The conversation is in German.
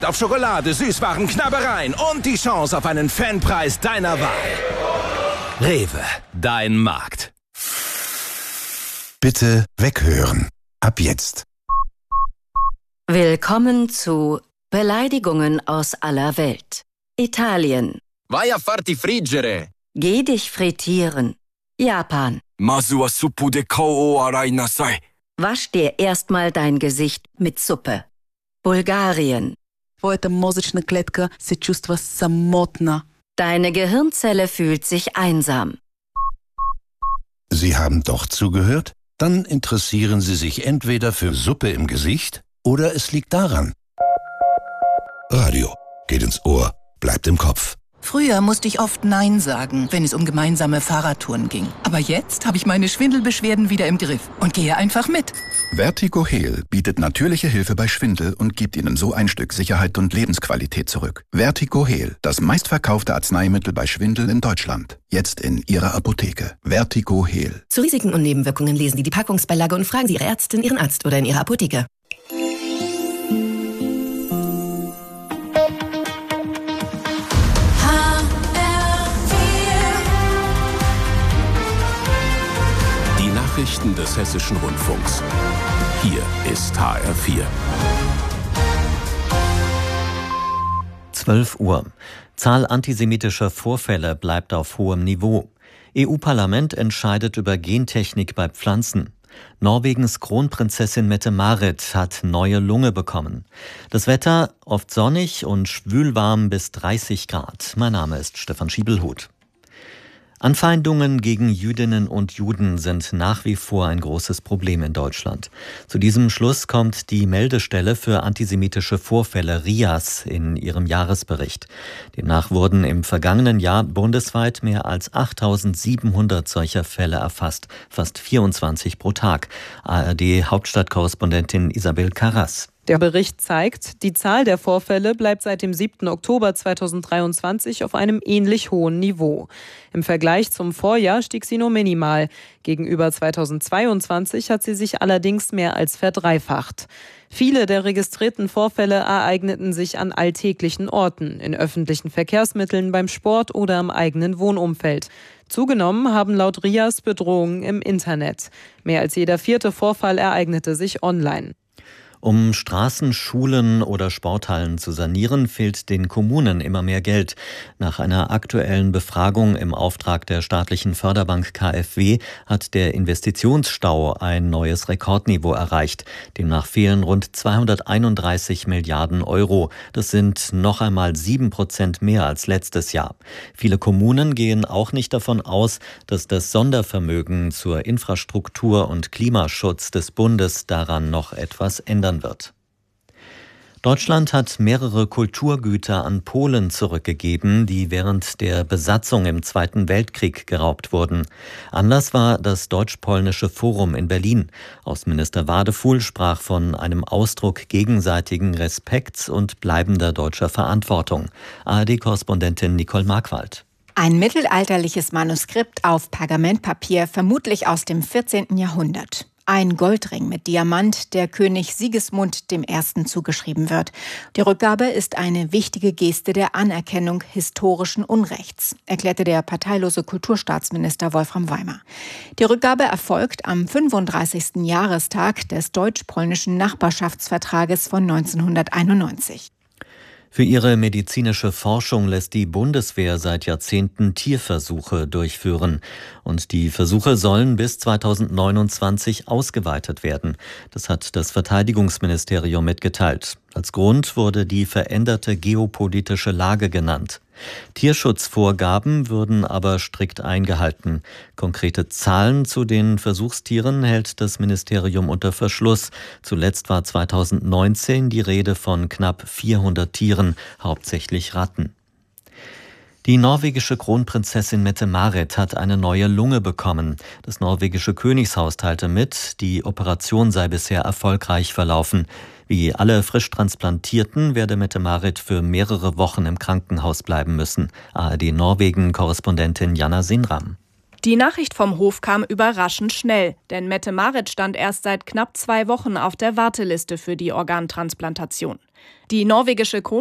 Auf Schokolade, Süßwaren, Knabbereien und die Chance auf einen Fanpreis deiner Wahl. Rewe, dein Markt. Bitte weghören. Ab jetzt. Willkommen zu Beleidigungen aus aller Welt. Italien. Vai a farti friggere. Geh dich frittieren. Japan. Masu wa suppu de kao o arai nasai. Wasch dir erstmal dein Gesicht mit Suppe. Bulgarien. Твоята мозъчна клетка се чувства самотна. Deine Gehirnzelle fühlt sich einsam. Sie haben doch zugehört? Dann interessieren Sie sich entweder für Suppe im Gesicht oder es liegt daran. Radio geht ins Ohr, bleibt im Kopf. Früher musste ich oft Nein sagen, wenn es um gemeinsame Fahrradtouren ging. Aber jetzt habe ich meine Schwindelbeschwerden wieder im Griff und gehe einfach mit. Vertigo-Heal bietet natürliche Hilfe bei Schwindel und gibt Ihnen so ein Stück Sicherheit und Lebensqualität zurück. Vertigo-Heal, das meistverkaufte Arzneimittel bei Schwindel in Deutschland. Jetzt in Ihrer Apotheke. Vertigo-Heal. Zu Risiken und Nebenwirkungen lesen Sie die Packungsbeilage und fragen Sie Ihre Ärztin, Ihren Arzt oder in Ihrer Apotheke. Nachrichten des Hessischen Rundfunks. Hier ist HR4. 12 Uhr. Zahl antisemitischer Vorfälle bleibt auf hohem Niveau. EU-Parlament entscheidet über Gentechnik bei Pflanzen. Norwegens Kronprinzessin Mette-Marit hat neue Lunge bekommen. Das Wetter oft sonnig und schwülwarm bis 30 Grad. Mein Name ist Stefan Schiebelhuth. Anfeindungen gegen Jüdinnen und Juden sind nach wie vor ein großes Problem in Deutschland. Zu diesem Schluss kommt die Meldestelle für antisemitische Vorfälle RIAS in ihrem Jahresbericht. Demnach wurden im vergangenen Jahr bundesweit mehr als 8.700 solcher Fälle erfasst, fast 24 pro Tag. ARD-Hauptstadtkorrespondentin Isabel Karras. Der Bericht zeigt, die Zahl der Vorfälle bleibt seit dem 7. Oktober 2023 auf einem ähnlich hohen Niveau. Im Vergleich zum Vorjahr stieg sie nur minimal. Gegenüber 2022 hat sie sich allerdings mehr als verdreifacht. Viele der registrierten Vorfälle ereigneten sich an alltäglichen Orten, in öffentlichen Verkehrsmitteln, beim Sport oder im eigenen Wohnumfeld. Zugenommen haben laut RIAS Bedrohungen im Internet. Mehr als jeder 4. Vorfall ereignete sich online. Um Straßen, Schulen oder Sporthallen zu sanieren, fehlt den Kommunen immer mehr Geld. Nach einer aktuellen Befragung im Auftrag der staatlichen Förderbank KfW hat der Investitionsstau ein neues Rekordniveau erreicht. Demnach fehlen rund 231 Milliarden Euro. Das sind noch einmal 7% mehr als letztes Jahr. Viele Kommunen gehen auch nicht davon aus, dass das Sondervermögen zur Infrastruktur und Klimaschutz des Bundes daran noch etwas ändern wird. Deutschland hat mehrere Kulturgüter an Polen zurückgegeben, die während der Besatzung im Zweiten Weltkrieg geraubt wurden. Anlass war das Deutsch-Polnische Forum in Berlin. Außenminister Wadefuhl sprach von einem Ausdruck gegenseitigen Respekts und bleibender deutscher Verantwortung. ARD-Korrespondentin Nicole Markwald. Ein mittelalterliches Manuskript auf Pergamentpapier, vermutlich aus dem 14. Jahrhundert. Ein Goldring mit Diamant, der König Sigismund I. zugeschrieben wird. Die Rückgabe ist eine wichtige Geste der Anerkennung historischen Unrechts, erklärte der parteilose Kulturstaatsminister Wolfram Weimer. Die Rückgabe erfolgt am 35. Jahrestag des deutsch-polnischen Nachbarschaftsvertrages von 1991. Für ihre medizinische Forschung lässt die Bundeswehr seit Jahrzehnten Tierversuche durchführen. Und die Versuche sollen bis 2029 ausgeweitet werden. Das hat das Verteidigungsministerium mitgeteilt. Als Grund wurde die veränderte geopolitische Lage genannt. Tierschutzvorgaben würden aber strikt eingehalten. Konkrete Zahlen zu den Versuchstieren hält das Ministerium unter Verschluss. Zuletzt war 2019 die Rede von knapp 400 Tieren, hauptsächlich Ratten. Die norwegische Kronprinzessin Mette-Marit hat eine neue Lunge bekommen. Das norwegische Königshaus teilte mit, die Operation sei bisher erfolgreich verlaufen. Wie alle frisch Transplantierten werde Mette-Marit für mehrere Wochen im Krankenhaus bleiben müssen. ARD Norwegen-Korrespondentin Jana Sinram. Die Nachricht vom Hof kam überraschend schnell, denn Mette-Marit stand erst seit knapp 2 Wochen auf der Warteliste für die Organtransplantation. Die norwegische